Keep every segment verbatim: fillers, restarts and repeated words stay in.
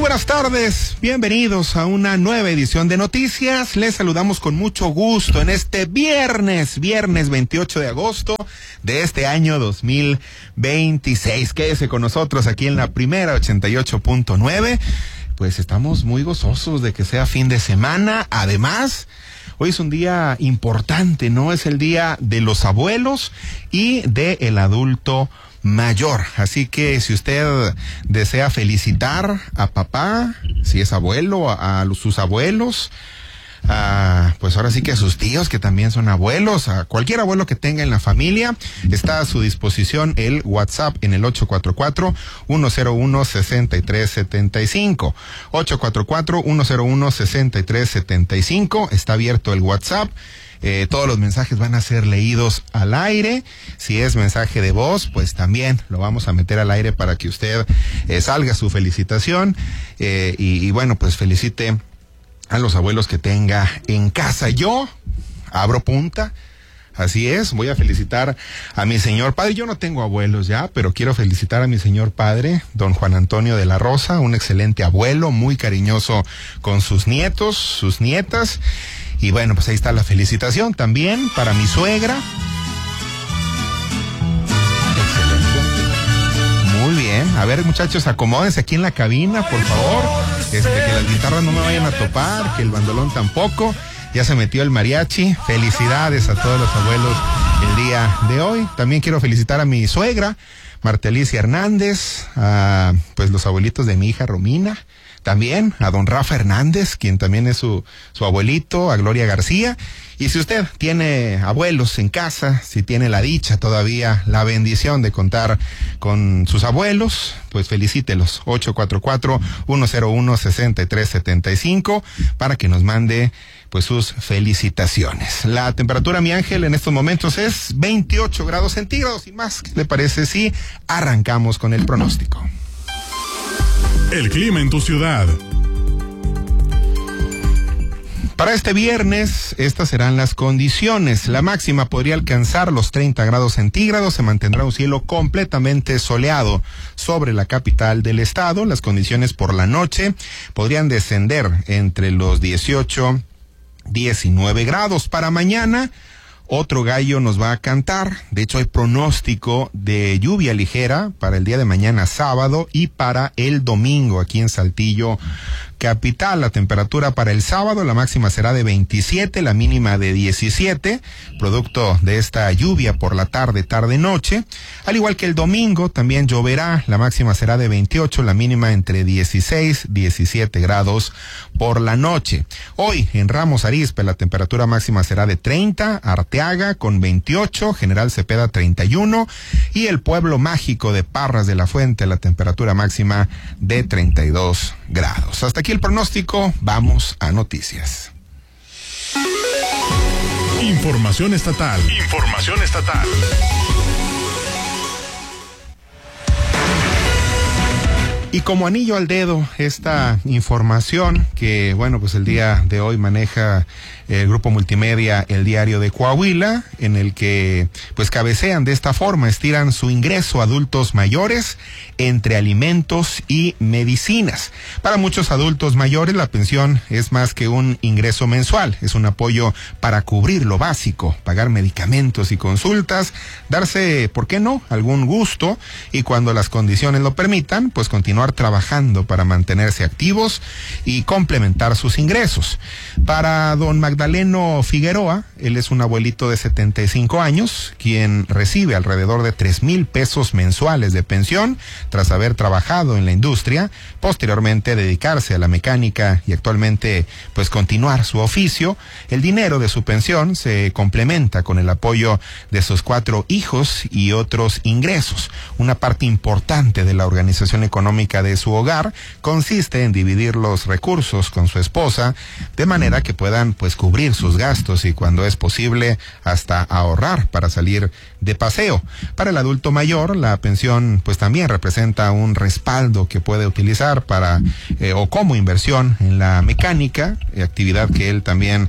buenas tardes, bienvenidos a una nueva edición de Noticias. Les saludamos con mucho gusto en este viernes, viernes veintiocho de agosto de este año dos mil veintiséis. Quédese con nosotros aquí en la primera ochenta y ocho punto nueve. Pues estamos muy gozosos de que sea fin de semana. Además, hoy es un día importante, ¿no? Es el día de los abuelos y de el adulto mayor. Así que si usted desea felicitar a papá, si es abuelo, a, a sus abuelos, a, pues ahora sí que a sus tíos que también son abuelos, a cualquier abuelo que tenga en la familia, está a su disposición el WhatsApp en el ocho cuatro cuatro, uno cero uno, seis tres siete cinco. ocho cuatro cuatro, uno cero uno, seis tres siete cinco. Está abierto el WhatsApp. Eh, todos los mensajes van a ser leídos al aire. Si es mensaje de voz, pues también lo vamos a meter al aire para que usted eh, salga su felicitación eh, y, y bueno, pues felicite a los abuelos que tenga en casa. Yo abro punta. Así es, voy a felicitar a mi señor padre. Yo no tengo abuelos ya, pero quiero felicitar a mi señor padre, don Juan Antonio de la Rosa, un excelente abuelo, muy cariñoso con sus nietos, sus nietas. Y bueno, pues ahí está la felicitación también para mi suegra. Excelente. Muy bien. A ver, muchachos, acomódense aquí en la cabina, por favor. Este, que las guitarras no me vayan a topar, que el bandolón tampoco. Ya se metió el mariachi. Felicidades a todos los abuelos el día de hoy. También quiero felicitar a mi suegra, Marta Alicia Hernández, a pues los abuelitos de mi hija Romina. También a don Rafa Hernández, quien también es su, su abuelito, a Gloria García. Y si usted tiene abuelos en casa, si tiene la dicha todavía, la bendición de contar con sus abuelos, pues felicítelos. ocho cuatro cuatro, uno cero uno, seis tres siete cinco para que nos mande pues sus felicitaciones. La temperatura, mi ángel, en estos momentos es veintiocho grados centígrados y más. ¿Qué le parece si arrancamos con el pronóstico? El clima en tu ciudad. Para este viernes, estas serán las condiciones. La máxima podría alcanzar los treinta grados centígrados. Se mantendrá un cielo completamente soleado sobre la capital del estado. Las condiciones por la noche podrían descender entre los dieciocho, diecinueve grados. Para mañana, otro gallo nos va a cantar. De hecho, hay pronóstico de lluvia ligera para el día de mañana sábado y para el domingo aquí en Saltillo capital. La temperatura para el sábado, la máxima será de veintisiete, la mínima de diecisiete, producto de esta lluvia por la tarde, tarde-noche. Al igual que el domingo, también lloverá, la máxima será de veintiocho, la mínima entre dieciséis, diecisiete grados por la noche. Hoy, en Ramos Arizpe, la temperatura máxima será de treinta, Arteaga con veintiocho, General Cepeda treinta y uno, y el pueblo mágico de Parras de la Fuente, la temperatura máxima de treinta y dos grados. Hasta aquí el pronóstico, vamos a noticias. Información estatal. Información estatal. Y como anillo al dedo, esta información que, bueno, pues el día de hoy maneja el grupo multimedia El Diario de Coahuila, en el que pues cabecean de esta forma, estiran su ingreso a adultos mayores entre alimentos y medicinas. Para muchos adultos mayores la pensión es más que un ingreso mensual, es un apoyo para cubrir lo básico, pagar medicamentos y consultas, darse, ¿por qué no?, algún gusto y cuando las condiciones lo permitan, pues continuar trabajando para mantenerse activos y complementar sus ingresos. Para don Magdaleno Figueroa, él es un abuelito de setenta y cinco años, quien recibe alrededor de tres mil pesos mensuales de pensión tras haber trabajado en la industria, posteriormente dedicarse a la mecánica y actualmente pues continuar su oficio. El dinero de su pensión se complementa con el apoyo de sus cuatro hijos y otros ingresos. Una parte importante de la organización económica de su hogar consiste en dividir los recursos con su esposa de manera que puedan pues cubrir sus gastos y cuando es posible hasta ahorrar para salir de paseo. Para el adulto mayor la pensión pues también representa un respaldo que puede utilizar para eh, o como inversión en la mecánica, actividad que él también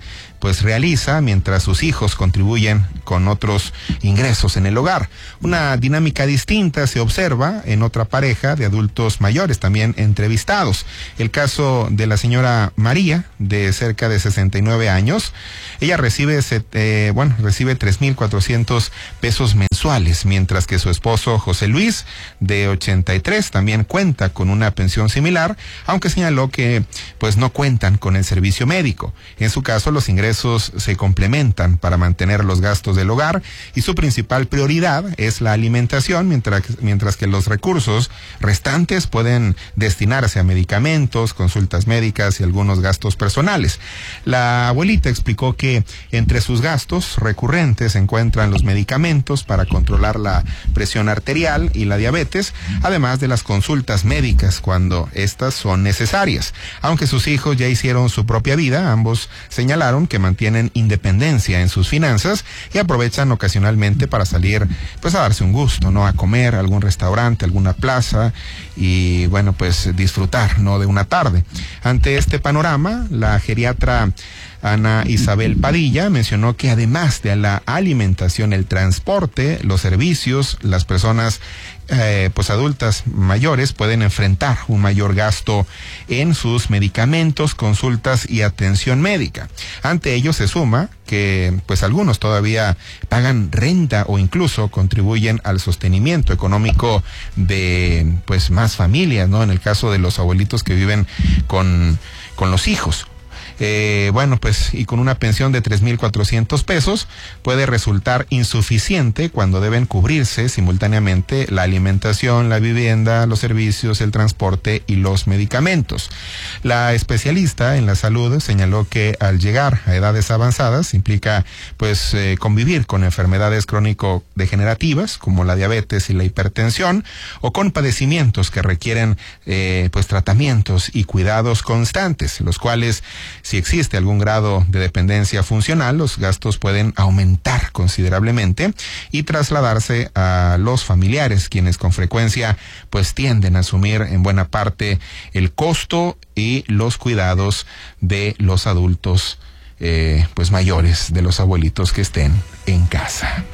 pues realiza mientras sus hijos contribuyen con otros ingresos en el hogar. Una dinámica distinta se observa en otra pareja de adultos mayores también entrevistados. El caso de la señora María, de cerca de sesenta y nueve años. Ella recibe, eh, bueno, recibe tres mil cuatrocientos pesos mensuales, mientras que su esposo José Luis, de ochenta y tres, también cuenta con una pensión similar, aunque señaló que pues no cuentan con el servicio médico. En su caso, los ingresos se complementan para mantener los gastos del hogar y su principal prioridad es la alimentación, mientras, mientras que los recursos restantes pueden destinarse a medicamentos, consultas médicas y algunos gastos personales. La abuelita explicó que entre sus gastos recurrentes se encuentran los medicamentos para controlar la presión arterial y la diabetes, además de las consultas médicas cuando estas son necesarias. Aunque sus hijos ya hicieron su propia vida, ambos señalaron que mantienen independencia en sus finanzas y aprovechan ocasionalmente para salir pues a darse un gusto, ¿no? A comer a algún restaurante, alguna plaza y bueno, pues disfrutar, ¿no? De una tarde. Ante este panorama, la geriatra Ana Isabel Padilla mencionó que además de la alimentación, el transporte, los servicios, las personas eh, pues adultas mayores pueden enfrentar un mayor gasto en sus medicamentos, consultas y atención médica. Ante ello se suma que pues algunos todavía pagan renta o incluso contribuyen al sostenimiento económico de pues más familias, ¿no? En el caso de los abuelitos que viven con, con los hijos. Eh, bueno, pues y con una pensión de tres mil cuatrocientos pesos puede resultar insuficiente cuando deben cubrirse simultáneamente la alimentación, la vivienda, los servicios, el transporte y los medicamentos. La especialista en la salud señaló que al llegar a edades avanzadas implica pues eh, convivir con enfermedades crónico-degenerativas como la diabetes y la hipertensión o con padecimientos que requieren eh, pues tratamientos y cuidados constantes, los cuales si existe algún grado de dependencia funcional, los gastos pueden aumentar considerablemente y trasladarse a los familiares, quienes con frecuencia pues tienden a asumir en buena parte el costo y los cuidados de los adultos eh, pues mayores, de los abuelitos que estén en casa.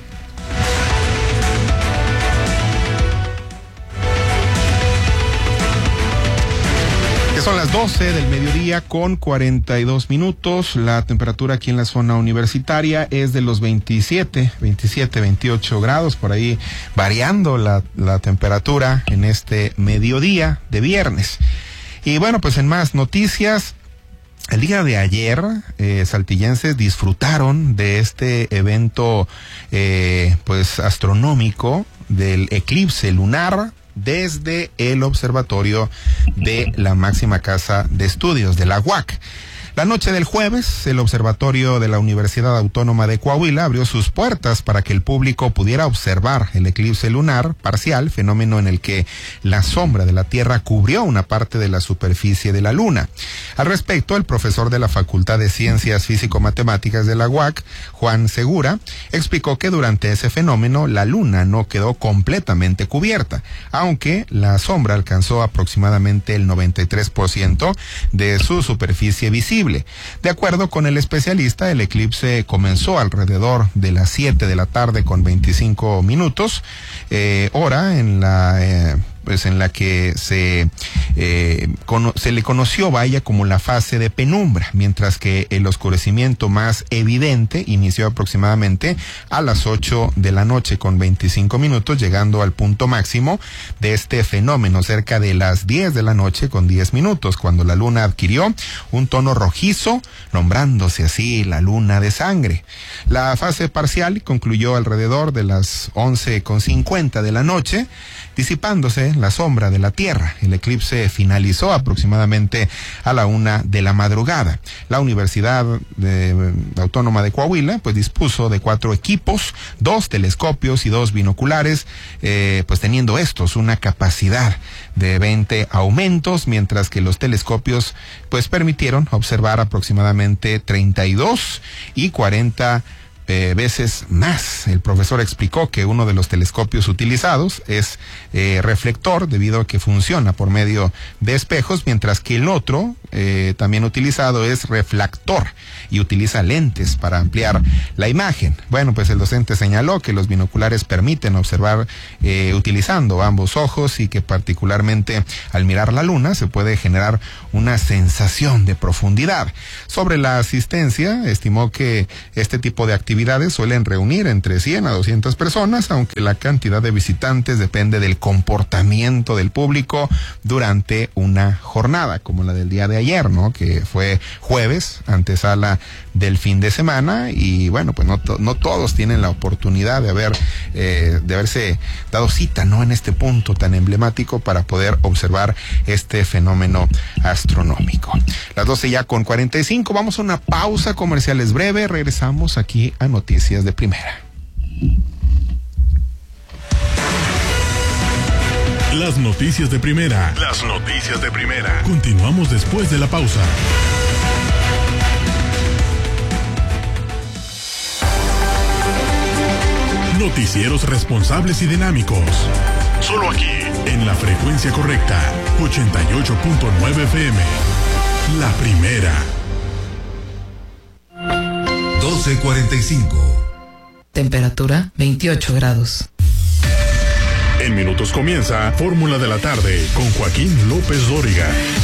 Son las doce del mediodía con cuarenta y dos minutos. La temperatura aquí en la zona universitaria es de los veintisiete, veintisiete, veintiocho grados, por ahí variando la, la temperatura en este mediodía de viernes. Y bueno, pues en más noticias, el día de ayer, eh, saltillenses disfrutaron de este evento eh, pues astronómico del eclipse lunar desde el observatorio de la máxima casa de estudios de la U A C. La noche del jueves, el Observatorio de la Universidad Autónoma de Coahuila abrió sus puertas para que el público pudiera observar el eclipse lunar parcial, fenómeno en el que la sombra de la Tierra cubrió una parte de la superficie de la Luna. Al respecto, el profesor de la Facultad de Ciencias Físico-Matemáticas de la U A C, Juan Segura, explicó que durante ese fenómeno la Luna no quedó completamente cubierta, aunque la sombra alcanzó aproximadamente el noventa y tres por ciento de su superficie visible. De acuerdo con el especialista, el eclipse comenzó alrededor de las siete de la tarde con veinticinco minutos, eh, hora en la eh, pues en la que se eh, cono- se le conoció, vaya, como la fase de penumbra, mientras que el oscurecimiento más evidente inició aproximadamente a las ocho de la noche con veinticinco minutos, llegando al punto máximo de este fenómeno cerca de las diez de la noche con diez minutos, cuando la luna adquirió un tono rojizo, nombrándose así la luna de sangre. La fase parcial concluyó alrededor de las once con cincuenta de la noche, disipándose la sombra de la Tierra. El eclipse finalizó aproximadamente a la una de la madrugada. La Universidad de, Autónoma de Coahuila pues dispuso de cuatro equipos, dos telescopios y dos binoculares, eh, pues teniendo estos una capacidad de veinte aumentos, mientras que los telescopios pues permitieron observar aproximadamente treinta y dos y cuarenta eh, veces más. El profesor explicó que uno de los telescopios utilizados es eh, reflector, debido a que funciona por medio de espejos, mientras que el otro, eh, también utilizado, es refractor y utiliza lentes para ampliar la imagen. Bueno, pues el docente señaló que los binoculares permiten observar eh, utilizando ambos ojos, y que particularmente al mirar la luna se puede generar una sensación de profundidad. Sobre la asistencia, estimó que este tipo de actividades suelen reunir entre cien a doscientas personas, aunque la cantidad de visitantes depende del comportamiento del público durante una jornada, como la del día de ayer, ¿no? Que fue jueves, antesala del fin de semana, y bueno, pues no, to- no todos tienen la oportunidad de haber eh, de haberse dado cita, ¿no?, en este punto tan emblemático para poder observar este fenómeno astronómico. Las doce ya con cuarenta y cinco, vamos a una pausa comerciales breve, regresamos aquí a Noticias de Primera. Las noticias de primera. Las noticias de primera. Continuamos después de la pausa. Noticieros responsables y dinámicos. Solo aquí, en la frecuencia correcta, ochenta y ocho punto nueve F M. La Primera. doce cuarenta y cinco. Temperatura veintiocho grados. En minutos comienza Fórmula de la Tarde con Joaquín López Dóriga.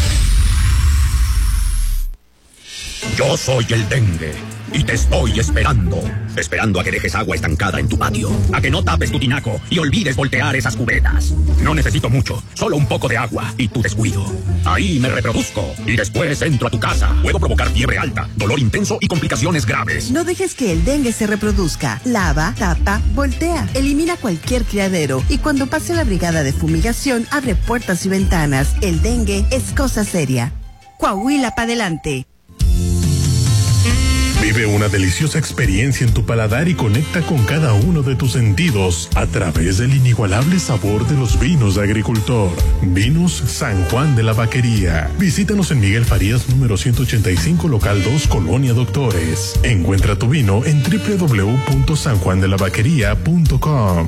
Yo soy el dengue y te estoy esperando. Esperando a que dejes agua estancada en tu patio, a que no tapes tu tinaco y olvides voltear esas cubetas. No necesito mucho, solo un poco de agua y tu descuido. Ahí me reproduzco y después entro a tu casa. Puedo provocar fiebre alta, dolor intenso y complicaciones graves. No dejes que el dengue se reproduzca. Lava, tapa, voltea. Elimina cualquier criadero y cuando pase la brigada de fumigación, abre puertas y ventanas. El dengue es cosa seria. Coahuila pa' adelante. Vive una deliciosa experiencia en tu paladar y conecta con cada uno de tus sentidos a través del inigualable sabor de los vinos de agricultor. Vinos San Juan de la Vaquería. Visítanos en Miguel Farías número ciento ochenta y cinco, local dos, Colonia Doctores. Encuentra tu vino en doble u doble u doble u punto san juan de la vaquería punto com.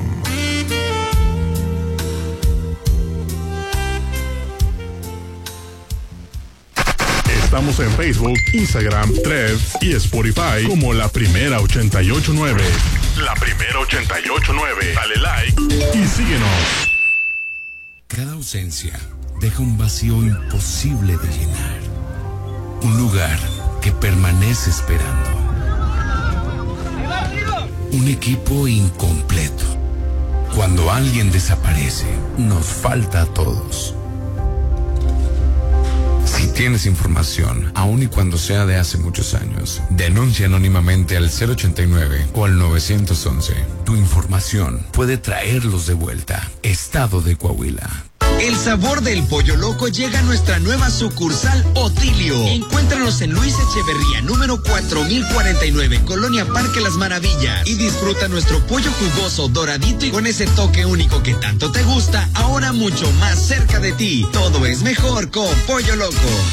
Estamos en Facebook, Instagram, Threads y Spotify como La Primera ochenta y ocho nueve. La Primera ochenta y ocho nueve. Dale like y síguenos. Cada ausencia deja un vacío imposible de llenar. Un lugar que permanece esperando. Un equipo incompleto. Cuando alguien desaparece, nos falta a todos. Si tienes información, aun y cuando sea de hace muchos años, denuncia anónimamente al cero ochenta y nueve o al nueve once. Tu información puede traerlos de vuelta. Estado de Coahuila. El sabor del pollo loco llega a nuestra nueva sucursal Otilio. Encuéntranos en Luis Echeverría, número cuatro mil cuarenta y nueve, Colonia Parque Las Maravillas. Y disfruta nuestro pollo jugoso, doradito y con ese toque único que tanto te gusta, ahora mucho más cerca de ti. Todo es mejor con Pollo Loco.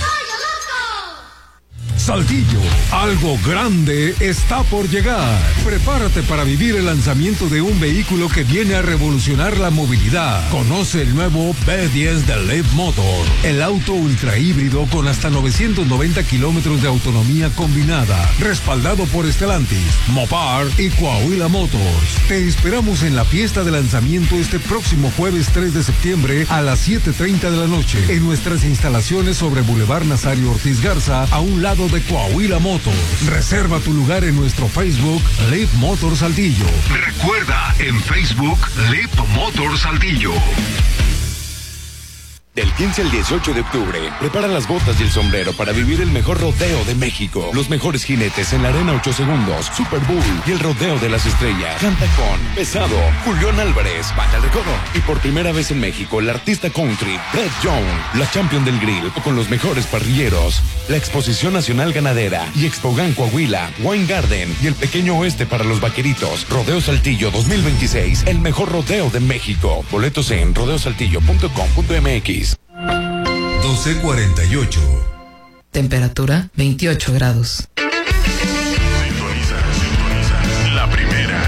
Saltillo, algo grande está por llegar. Prepárate para vivir el lanzamiento de un vehículo que viene a revolucionar la movilidad. Conoce el nuevo B diez de Leap Motor, el auto ultra híbrido con hasta novecientos noventa kilómetros de autonomía combinada, respaldado por Stellantis, Mopar y Coahuila Motors. Te esperamos en la fiesta de lanzamiento este próximo jueves tres de septiembre a las siete treinta de la noche en nuestras instalaciones sobre Boulevard Nazario Ortiz Garza, a un lado de de Coahuila Motors. Reserva tu lugar en nuestro Facebook Leap Motors Saltillo. Recuerda, en Facebook Leap Motors Saltillo. Del quince al dieciocho de octubre, prepara las botas y el sombrero para vivir el mejor rodeo de México. Los mejores jinetes en la arena ocho segundos, Super Bowl y el rodeo de las estrellas. Canta con Pesado, Julián Álvarez, Bata el Recodo. Y por primera vez en México, el artista country, Brett Young, la champion del grill, con los mejores parrilleros. La Exposición Nacional Ganadera y Expogan Coahuila, Wine Garden y el Pequeño Oeste para los vaqueritos. Rodeo Saltillo dos mil veintiséis, el mejor rodeo de México. Boletos en rodeo saltillo punto com punto m x. doce cuarenta y ocho. Temperatura veintiocho grados. Sintoniza, sintoniza. La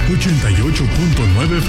ochenta y ocho punto nueve